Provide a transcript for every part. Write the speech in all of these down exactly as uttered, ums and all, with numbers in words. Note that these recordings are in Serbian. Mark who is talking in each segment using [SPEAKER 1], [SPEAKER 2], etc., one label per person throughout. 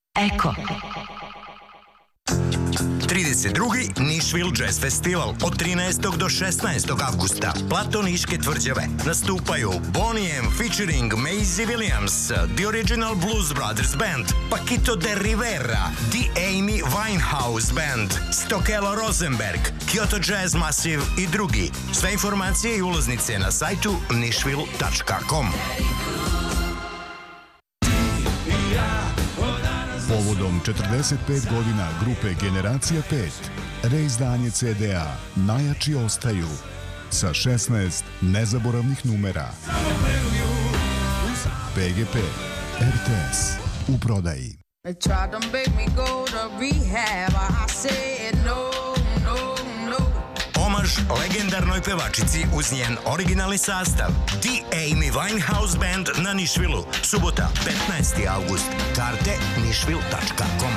[SPEAKER 1] Eko.
[SPEAKER 2] trideset drugi Nišvil Jazz Festival od trinaestog do šesnaestog avgusta. Plato Niške tvrđave. Nastupaju Bonnie M featuring Maisie Williams, The Original Blues Brothers Band, Paquito de Rivera, The Amy Winehouse Band, Stokelo Rosenberg, Kyoto Jazz Massive i drugi. Sve informacije i ulaznice na sajtu nišvil tačka com.
[SPEAKER 3] Povodom četrdeset pet godina grupe Generacija pet, reizdanje ce de a Najjači ostaju sa šesnaest nezaboravnih numera. pe ge pe, er te es, u prodaji.
[SPEAKER 2] Omaž legendarnoj pevačici uz njen originalni sastav The Amy Winehouse Band na Nišvilu. Subota, petnaesti avgust. Karte nišvil tačka com.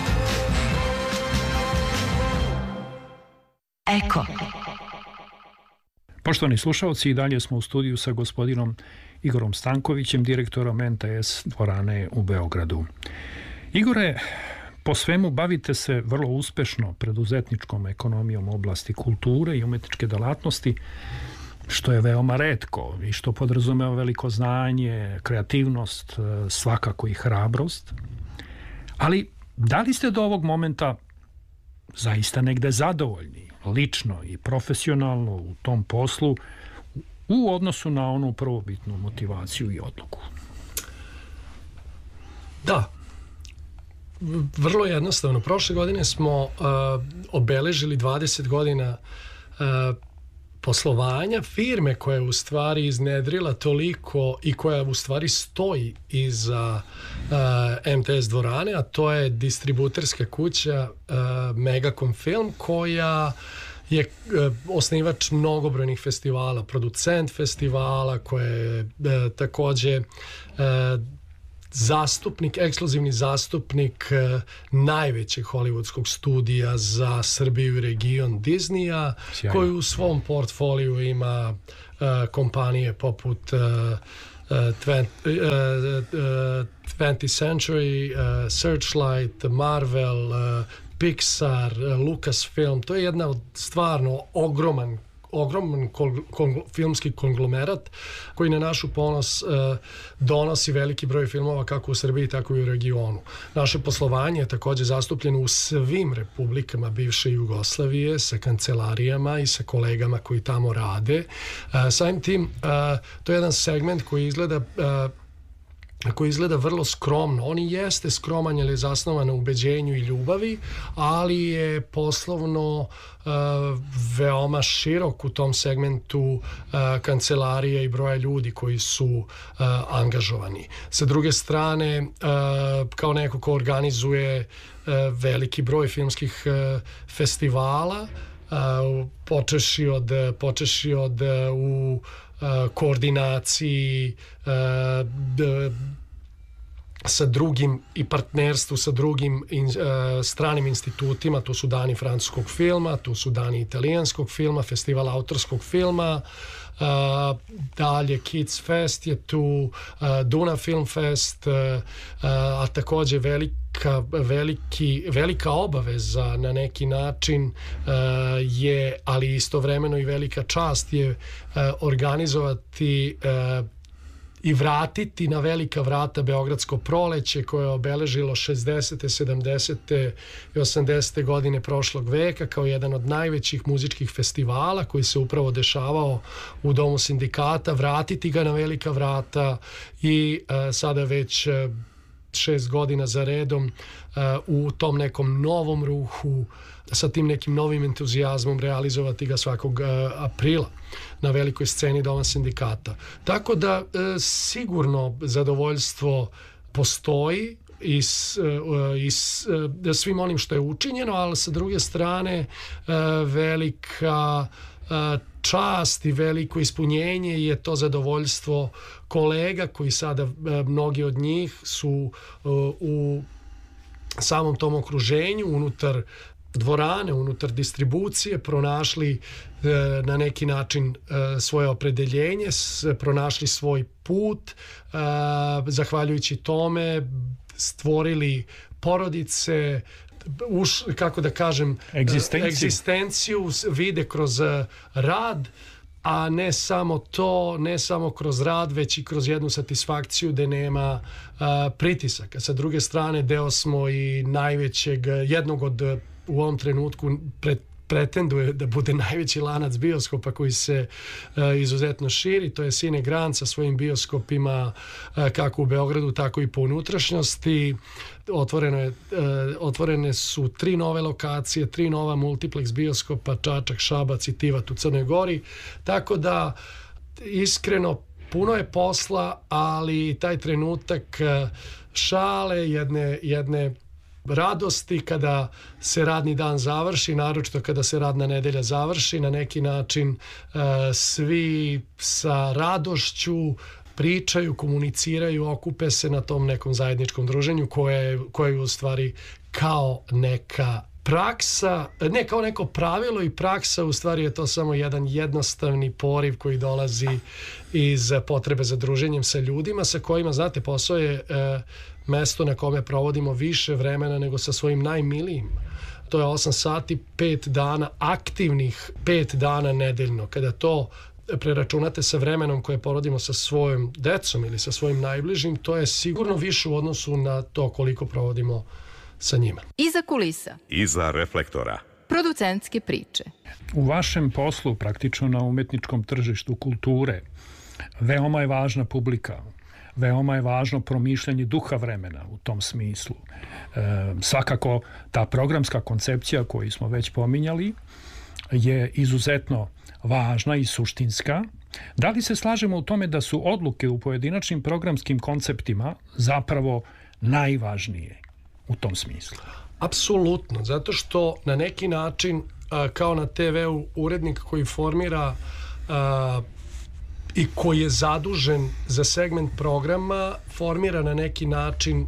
[SPEAKER 1] Eko.
[SPEAKER 4] Poštovani slušalci, i dalje smo u studiju sa gospodinom Igorom Stankovićem, direktorom en te es dvorane u Beogradu. Igore, po svemu bavite se vrlo uspešno preduzetničkom ekonomijom u oblasti kulture i umetničke delatnosti, što je veoma retko i što podrazumeva veliko znanje, kreativnost, svakako i hrabrost. Ali da li ste do ovog momenta zaista negde zadovoljni, lično i profesionalno u tom poslu, u odnosu na onu prvobitnu motivaciju i odluku?
[SPEAKER 5] Da. Vrlo jednostavno. Prošle godine smo uh, obeležili dvadeset godina uh, poslovanja firme koja je u stvari iznedrila toliko i koja u stvari stoji iza uh, em te es dvorane, a to je distributerska kuća uh, Megacom Film, koja je uh, osnivač mnogobrojnih festivala, producent festivala, koja je uh, takođe uh, zastupnik, ekskluzivni zastupnik uh, najvećeg hollywoodskog studija za Srbiju i region Disneya, Sjajno. Koji u svom portfoliju ima uh, kompanije poput uh, uh, twentieth Century, uh, Searchlight, Marvel, uh, Pixar, uh, Lucasfilm. To je jedna od stvarno ogroman ogroman kol, kol, filmski konglomerat koji na našu ponos e, donosi veliki broj filmova kako u Srbiji, tako i u regionu. Naše poslovanje je takođe zastupljeno u svim republikama bivše Jugoslavije, sa kancelarijama i sa kolegama koji tamo rade. E, samim tim, e, to je jedan segment koji izgleda e, koji izgleda vrlo skromno. On i jeste skroman jer je zasnovan na ubeđenju i ljubavi, ali je poslovno uh, veoma širok u tom segmentu uh, kancelarije i broja ljudi koji su uh, angažovani. Sa druge strane, uh, kao neko ko organizuje uh, veliki broj filmskih uh, festivala, uh, počeši od, počeši od uh, u koordinaciji uh, d, sa drugim i partnerstvu sa drugim in, uh, stranim institutima. Tu su dani francuskog filma, tu su dani italijanskog filma, festival autorskog filma, uh, dalje Kids Fest je tu, uh, Duna Film Fest, uh, uh, a takođe velika, veliki, velika obaveza na neki način uh, je, ali istovremeno i velika čast je uh, organizovati uh, i vratiti na velika vrata Beogradsko proleće koje je obeležilo šezdesete, sedamdesete i osamdesete godine prošlog veka kao jedan od najvećih muzičkih festivala koji se upravo dešavao u Domu sindikata, vratiti ga na velika vrata i uh, sada već uh, šest godina za redom uh, u tom nekom novom ruhu, sa tim nekim novim entuzijazmom realizovati ga svakog uh, aprila na velikoj sceni Doma sindikata. Tako da uh, sigurno zadovoljstvo postoji i, s, uh, i s, uh, svim onim što je učinjeno, ali sa druge strane uh, velika uh, čast i veliko ispunjenje je to zadovoljstvo kolega koji sada, uh, mnogi od njih su uh, u samom tom okruženju, unutar dvorane, unutar distribucije pronašli e, na neki način e, svoje opredeljenje, s, pronašli svoj put, e, zahvaljujući tome stvorili porodice, uš, kako da kažem,
[SPEAKER 4] egzistenciju.
[SPEAKER 5] egzistenciju vide kroz rad, a ne samo to, ne samo kroz rad, već i kroz jednu satisfakciju da nema a, pritisaka. Sa druge strane, deo smo i najvećeg, jednog od u ovom trenutku pred pretenduje da bude najveći lanac bioskopa koji se uh, izuzetno širi, to je Cine Grand sa svojim bioskopima uh, kako u Beogradu, tako i po unutrašnjosti. Otvoreno je, uh, otvorene su tri nove lokacije, tri nova multiplex bioskopa, Čačak, Šabac i Tivat u Crnoj Gori, tako da iskreno puno je posla, ali taj trenutak uh, šale, jedne, jedne radosti kada se radni dan završi, naročito kada se radna nedelja završi, na neki način uh, svi sa radošću pričaju, komuniciraju, okupe se na tom nekom zajedničkom druženju koje, koje je u stvari kao neka praksa, ne kao neko pravilo i praksa, u stvari je to samo jedan jednostavni poriv koji dolazi iz potrebe za druženjem sa ljudima sa kojima, znate, posao je uh, mesto na kome provodimo više vremena nego sa svojim najmilijim. To je osam sati, pet dana, aktivnih pet dana nedeljno. Kada to preračunate sa vremenom koje provodimo sa svojom decom ili sa svojim najbližim, to je sigurno više u odnosu na to koliko provodimo sa njima.
[SPEAKER 1] Iza kulisa.
[SPEAKER 6] Iza reflektora.
[SPEAKER 1] Producentske priče.
[SPEAKER 4] U vašem poslu, praktično na umetničkom tržištu kulture, veoma je važna publika. Veoma je važno promišljanje duha vremena u tom smislu. E, svakako ta programska koncepcija koju smo već pominjali je izuzetno važna i suštinska. Da li se slažemo u tome da su odluke u pojedinačnim programskim konceptima zapravo najvažnije u tom smislu?
[SPEAKER 5] Apsolutno, zato što na neki način kao na te veu urednik koji formira i koji je zadužen za segment programa formira na neki način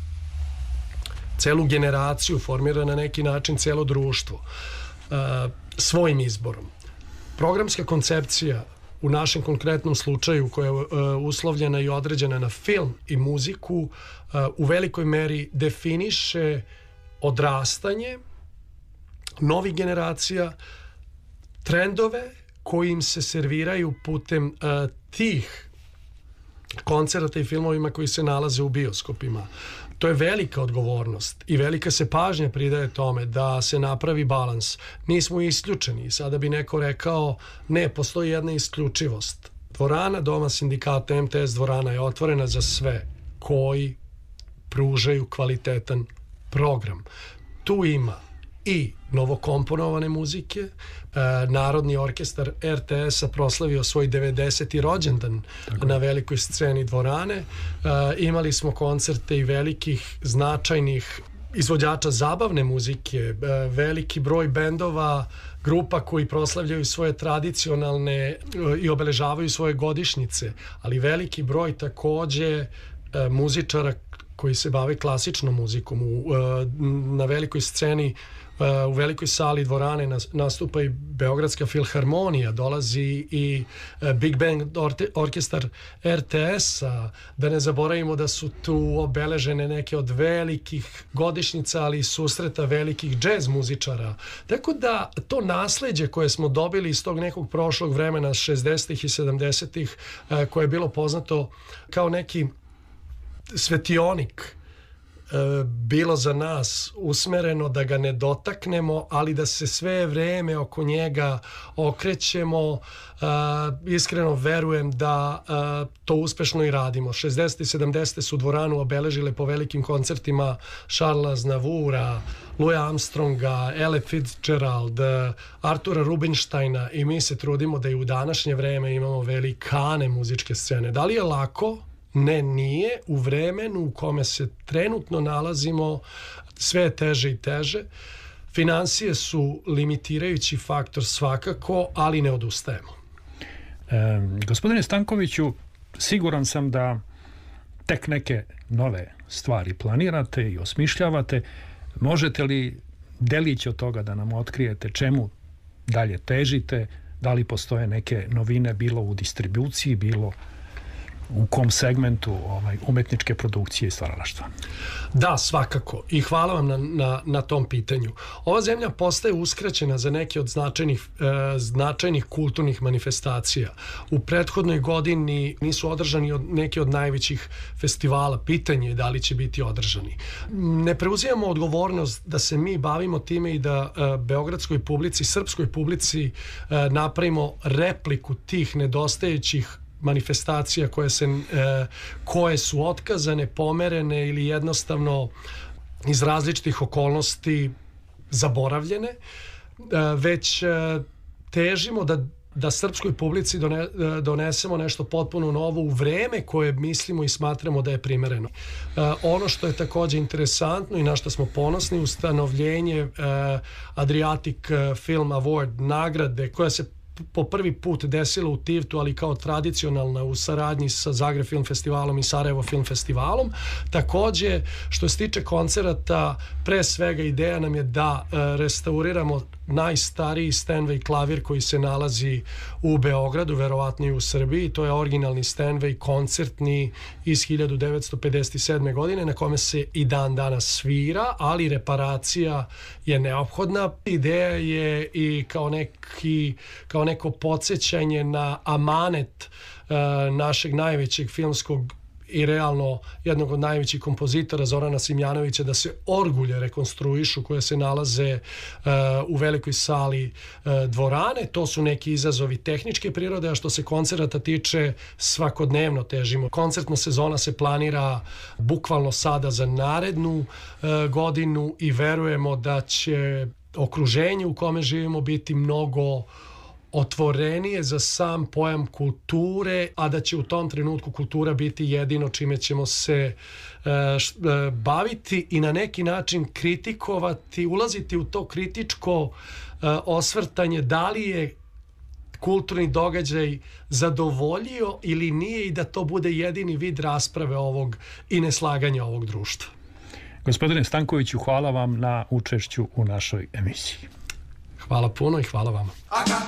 [SPEAKER 5] celu generaciju, formira na neki način celo društvo uh, svojim izborom. Programska koncepcija u našem konkretnom slučaju koja je uh, uslovljena i određena na film i muziku uh, u velikoj meri definiše odrastanje novih generacija, trendove koji im se serviraju putem uh, tih koncerata i filmovima koji se nalaze u bioskopima. To je velika odgovornost i velika se pažnja pridaje tome da se napravi balans. Nismo isključeni. Sada bi neko rekao, ne, postoji jedna isključivost. Dvorana Doma sindikata M T S dvorana je otvorena za sve koji pružaju kvalitetan program. Tu ima i novokomponovane muzike. E, Narodni orkestar R T S-a proslavio svoj devedeseti rođendan Tako. na velikoj sceni dvorane. E, imali smo koncerte i velikih značajnih izvođača zabavne muzike, e, veliki broj bendova, grupa koji proslavljaju svoje tradicionalne e, i obeležavaju svoje godišnjice, ali veliki broj takođe e, muzičara koji se bave klasičnom muzikom. U, e, na velikoj sceni u velikoj sali dvorane nastupa i Beogradska filharmonija, dolazi i Big Band orkestar R T S-a, da ne zaboravimo da su tu obeležene neke od velikih godišnjica, ali i susreta velikih džez muzičara. Tako da to nasleđe koje smo dobili iz tog nekog prošlog vremena šezdesetih i sedamdesetih koje je bilo poznato kao neki svetionik, bilo za nas usmereno da ga ne dotaknemo, ali da se sve vreme oko njega okrećemo. Uh, iskreno verujem da uh, to uspešno i radimo. šezdesetih i sedamdesetih su dvoranu obeležile po velikim koncertima Charlesa Aznavoura, Louisa Armstronga, Ella Fitzgerald, Artura Rubinsteina, i mi se trudimo da i u današnje vreme imamo velikane muzičke scene. Da li je lako? Ne, nije. U vremenu u kome se trenutno nalazimo sve je teže i teže. Finansije su limitirajući faktor svakako, ali ne odustajemo.
[SPEAKER 4] E, gospodine Stankoviću, siguran sam da tek neke nove stvari planirate i osmišljavate. Možete li delić od toga da nam otkrijete čemu dalje težite? Da li postoje neke novine bilo u distribuciji, bilo u kom segmentu ovaj, umetničke produkcije i stvaralaštva?
[SPEAKER 5] Da, svakako. I hvala vam na, na, na tom pitanju. Ova zemlja postaje uskraćena za neke od značajnih, e, značajnih kulturnih manifestacija. U prethodnoj godini nisu održani od, neki od najvećih festivala. Pitanje je da li će biti održani. Ne preuzimamo odgovornost da se mi bavimo time i da e, beogradskoj publici, srpskoj publici e, napravimo repliku tih nedostajućih manifestacija koje, se, e, koje su otkazane, pomerene ili jednostavno iz različitih okolnosti zaboravljene, e, već e, težimo da, da srpskoj publici done, donesemo nešto potpuno novo u vreme koje mislimo i smatramo da je primereno. E, ono što je takođe interesantno i na što smo ponosni, ustanovljenje e, Adriatic Film Award nagrade koja se po prvi put desilo u Tivtu, ali kao tradicionalna u saradnji sa Zagreb Film Festivalom i Sarajevo Film Festivalom. Takođe, što se tiče koncerata, pre svega ideja nam je da e, restauriramo najstariji Steinway klavir koji se nalazi u Beogradu, verovatno i u Srbiji. To je originalni Steinway koncertni iz hiljadu devetsto pedeset sedme. godine na kome se i dan danas svira, ali reparacija je neophodna. Ideja je i kao neki kao neko podsjećanje na amanet uh, našeg najvećeg filmskog i realno jednog od najvećih kompozitora Zorana Simjanovića da se orgulje rekonstruišu koje se nalaze uh, u velikoj sali uh, dvorane. To su neki izazovi tehničke prirode, a što se koncerata tiče svakodnevno težimo. Koncertna sezona se planira bukvalno sada za narednu uh, godinu i verujemo da će okruženje u kome živimo biti mnogo otvorenije za sam pojam kulture, a da će u tom trenutku kultura biti jedino čime ćemo se e, š, e, baviti i na neki način kritikovati, ulaziti u to kritičko e, osvrtanje da li je kulturni događaj zadovoljio ili nije i da to bude jedini vid rasprave ovog i neslaganja ovog društva.
[SPEAKER 4] Gospodine Stankoviću, hvala vam na učešću u našoj emisiji.
[SPEAKER 5] Hvala puno i hvala vama.